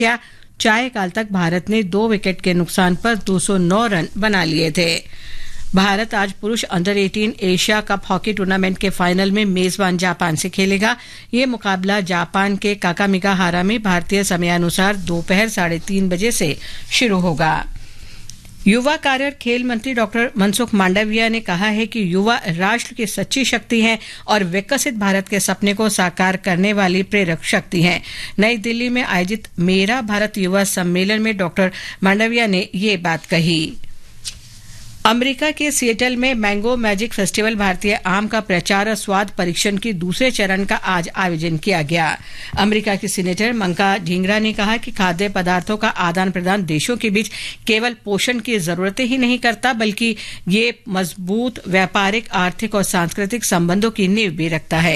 किया। 4 काल तक भारत ने 2 विकेट के नुकसान पर 209 रन बना लिए थे। भारत आज पुरुष under 18 Asia cup hockey tournament के फाइनल में मेजबान जापान से खेलेगा। ये मुकाबला जापान के काकामिगाहारा में भारतीय समयानुसार दोपहर 3:30 बजे से शुरू होगा। युवा कार्य और खेल मंत्री डॉक्टर मनसुख मांडविया ने कहा है कि युवा राष्ट्र की सच्ची शक्ति हैं और विकसित भारत के सपने को साकार करने वाली प्रेरक शक्ति हैं। नई दिल्ली में आयोजित मेरा भारत युवा सम्मेलन में डॉक्टर मांडविया ने ये बात कही। अमेरिका के सिएटल में मैंगो मैजिक फेस्टिवल भारतीय आम का प्रचार और स्वाद परीक्षण की दूसरे चरण का आज आयोजन किया गया। अमेरिका की सीनेटर मंका ढींगरा ने कहा कि खाद्य पदार्थों का आदान प्रदान देशों के बीच केवल पोषण की जरूरतें ही नहीं करता, बल्कि ये मजबूत व्यापारिक, आर्थिक और सांस्कृतिक संबंधों की नींव भी रखता है।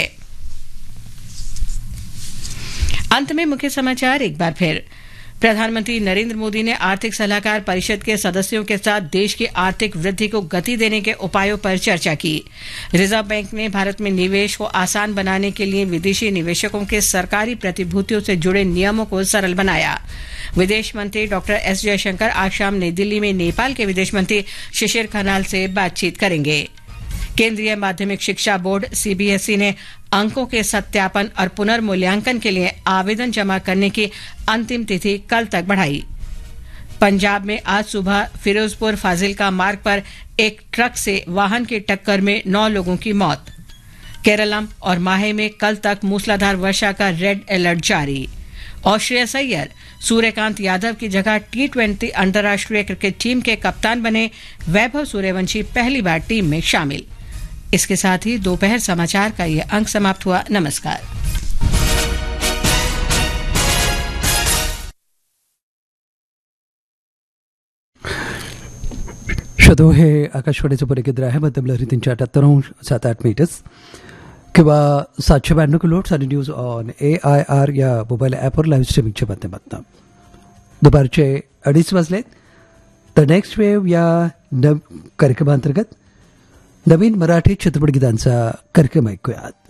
अंत में मुख्य समाचार एक बार फिर। प्रधानमंत्री नरेंद्र मोदी ने आर्थिक सलाहकार परिषद के सदस्यों के साथ देश की आर्थिक वृद्धि को गति देने के उपायों पर चर्चा की। रिजर्व बैंक ने भारत में निवेश को आसान बनाने के लिए विदेशी निवेशकों के सरकारी प्रतिभूतियों से जुड़े नियमों को सरल बनाया। विदेश मंत्री डॉक्टर एस जयशंकर आज शाम नई दिल्ली में नेपाल के विदेश मंत्री शिशिर खनाल से बातचीत करेंगे। केंद्रीय माध्यमिक शिक्षा बोर्ड सीबीएसई ने अंकों के सत्यापन और पुनर्मूल्यांकन के लिए आवेदन जमा करने की अंतिम तिथि कल तक बढ़ाई। पंजाब में आज सुबह फिरोजपुर फाजिलका मार्ग पर एक ट्रक से वाहन की टक्कर में 9 लोगों की मौत। केरलम और माहे में कल तक मूसलाधार वर्षा का रेड अलर्ट जारी। और श्रेयस अय्यर सूर्यकांत यादव की जगह T20 अंतर्राष्ट्रीय क्रिकेट टीम के कप्तान बने। वैभव सूर्यवंशी पहली बार टीम में शामिल। इसके साथ ही दोपहर समाचार का ये अंक समाप्त हुआ। नमस्कार। शो हे आकाशवाणीचं परिकेंद्र आहे मध्यम लहरी 378.78 मीटर्स किंवा 792 किलोहर्ट्झ आणि न्यूज ऑन AIR या मोबाईल ॲपवर लाईव्ह स्ट्रीमिंगच्या माध्यमातून दुपारचे 2:30 वाजलेत. द नेक्स्ट वेव्ह या कार्यक्रमांतर्गत नवीन मराठी चित्रपट गीतांचा कार्यक्रम ऐकूयात.